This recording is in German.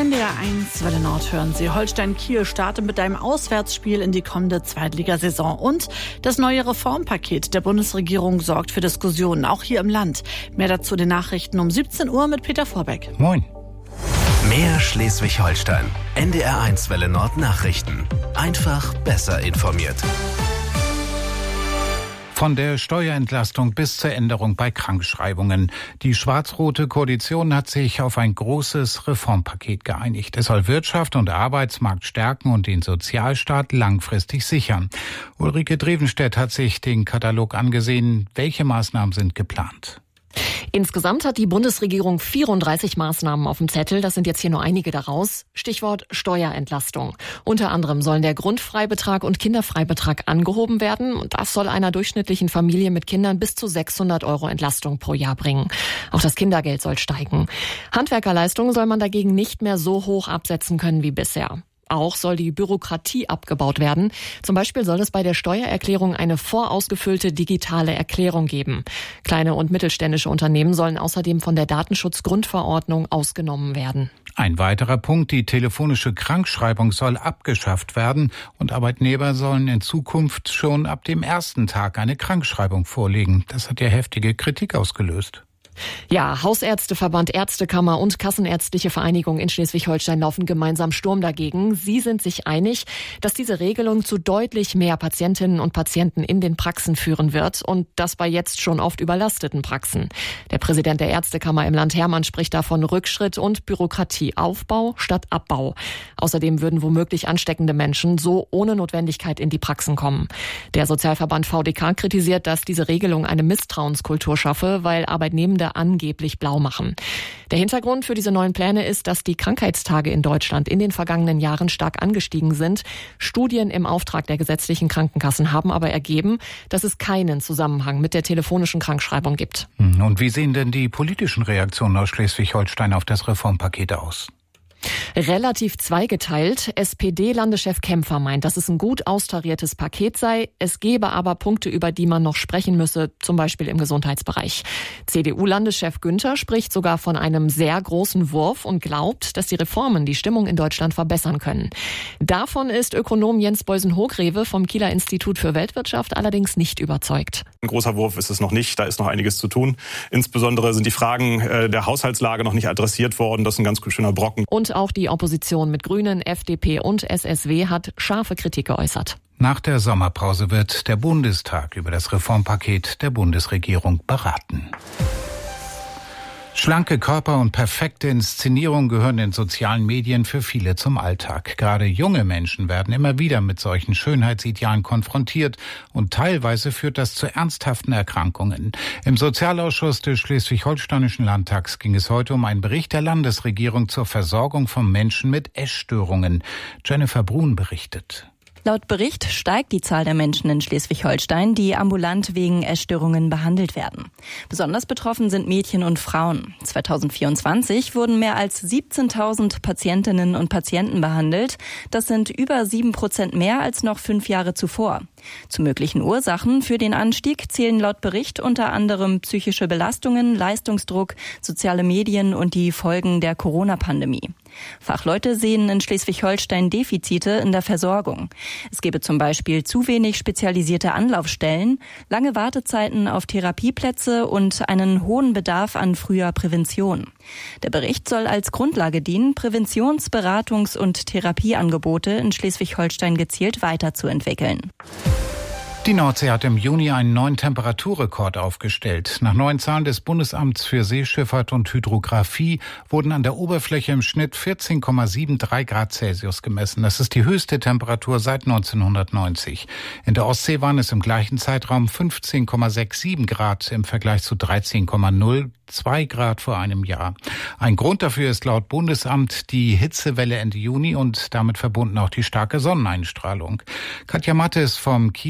NDR1 Welle Nord hören Sie. Holstein-Kiel startet mit einem Auswärtsspiel in die kommende Zweitligasaison. Und das neue Reformpaket der Bundesregierung sorgt für Diskussionen, auch hier im Land. Mehr dazu den Nachrichten um 17 Uhr mit Peter Vorbeck. Moin. Mehr Schleswig-Holstein. NDR1 Welle Nord Nachrichten. Einfach besser informiert. Von der Steuerentlastung bis zur Änderung bei Krankschreibungen. Die schwarz-rote Koalition hat sich auf ein großes Reformpaket geeinigt. Es soll Wirtschaft und Arbeitsmarkt stärken und den Sozialstaat langfristig sichern. Ulrike Drevenstedt hat sich den Katalog angesehen. Welche Maßnahmen sind geplant? Insgesamt hat die Bundesregierung 34 Maßnahmen auf dem Zettel. Das sind jetzt hier nur einige daraus. Stichwort Steuerentlastung. Unter anderem sollen der Grundfreibetrag und Kinderfreibetrag angehoben werden. Und das soll einer durchschnittlichen Familie mit Kindern bis zu 600 € Entlastung pro Jahr bringen. Auch das Kindergeld soll steigen. Handwerkerleistungen soll man dagegen nicht mehr so hoch absetzen können wie bisher. Auch soll die Bürokratie abgebaut werden. Zum Beispiel soll es bei der Steuererklärung eine vorausgefüllte digitale Erklärung geben. Kleine und mittelständische Unternehmen sollen außerdem von der Datenschutzgrundverordnung ausgenommen werden. Ein weiterer Punkt, die telefonische Krankschreibung soll abgeschafft werden und Arbeitnehmer sollen in Zukunft schon ab dem ersten Tag eine Krankschreibung vorlegen. Das hat ja heftige Kritik ausgelöst. Ja, Hausärzteverband, Ärztekammer und Kassenärztliche Vereinigung in Schleswig-Holstein laufen gemeinsam Sturm dagegen. Sie sind sich einig, dass diese Regelung zu deutlich mehr Patientinnen und Patienten in den Praxen führen wird und das bei jetzt schon oft überlasteten Praxen. Der Präsident der Ärztekammer im Land Hermann spricht davon Rückschritt und Bürokratieaufbau statt Abbau. Außerdem würden womöglich ansteckende Menschen so ohne Notwendigkeit in die Praxen kommen. Der Sozialverband VDK kritisiert, dass diese Regelung eine Misstrauenskultur schaffe, weil Arbeitnehmende angeblich blau machen. Der Hintergrund für diese neuen Pläne ist, dass die Krankheitstage in Deutschland in den vergangenen Jahren stark angestiegen sind. Studien im Auftrag der gesetzlichen Krankenkassen haben aber ergeben, dass es keinen Zusammenhang mit der telefonischen Krankschreibung gibt. Und wie sehen denn die politischen Reaktionen aus Schleswig-Holstein auf das Reformpaket aus? Relativ zweigeteilt. SPD-Landeschef Kämpfer meint, dass es ein gut austariertes Paket sei. Es gebe aber Punkte, über die man noch sprechen müsse, zum Beispiel im Gesundheitsbereich. CDU-Landeschef Günther spricht sogar von einem sehr großen Wurf und glaubt, dass die Reformen die Stimmung in Deutschland verbessern können. Davon ist Ökonom Jens Beusen-Hochrewe vom Kieler Institut für Weltwirtschaft allerdings nicht überzeugt. Ein großer Wurf ist es noch nicht, da ist noch einiges zu tun. Insbesondere sind die Fragen der Haushaltslage noch nicht adressiert worden. Das ist ein ganz schöner Brocken. Und auch die Opposition mit Grünen, FDP und SSW hat scharfe Kritik geäußert. Nach der Sommerpause wird der Bundestag über das Reformpaket der Bundesregierung beraten. Schlanke Körper und perfekte Inszenierung gehören in sozialen Medien für viele zum Alltag. Gerade junge Menschen werden immer wieder mit solchen Schönheitsidealen konfrontiert und teilweise führt das zu ernsthaften Erkrankungen. Im Sozialausschuss des Schleswig-Holsteinischen Landtags ging es heute um einen Bericht der Landesregierung zur Versorgung von Menschen mit Essstörungen. Jennifer Brun berichtet. Laut Bericht steigt die Zahl der Menschen in Schleswig-Holstein, die ambulant wegen Essstörungen behandelt werden. Besonders betroffen sind Mädchen und Frauen. 2024 wurden mehr als 17.000 Patientinnen und Patienten behandelt. Das sind über 7% mehr als noch 5 Jahre zuvor. Zu möglichen Ursachen für den Anstieg zählen laut Bericht unter anderem psychische Belastungen, Leistungsdruck, soziale Medien und die Folgen der Corona-Pandemie. Fachleute sehen in Schleswig-Holstein Defizite in der Versorgung. Es gebe zum Beispiel zu wenig spezialisierte Anlaufstellen, lange Wartezeiten auf Therapieplätze und einen hohen Bedarf an früher Prävention. Der Bericht soll als Grundlage dienen, Präventions-, Beratungs- und Therapieangebote in Schleswig-Holstein gezielt weiterzuentwickeln. Die Nordsee hat im Juni einen neuen Temperaturrekord aufgestellt. Nach neuen Zahlen des Bundesamts für Seeschifffahrt und Hydrographie wurden an der Oberfläche im Schnitt 14,73 Grad Celsius gemessen. Das ist die höchste Temperatur seit 1990. In der Ostsee waren es im gleichen Zeitraum 15,67 Grad im Vergleich zu 13,02 Grad vor einem Jahr. Ein Grund dafür ist laut Bundesamt die Hitzewelle Ende Juni und damit verbunden auch die starke Sonneneinstrahlung. Katja Mattes vom